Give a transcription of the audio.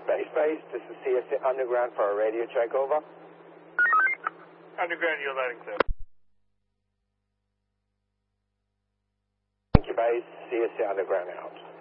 Space Base, this is CSC Underground for a radio check, over. Underground, you're loud and clear. Thank you, Base. CSC Underground out.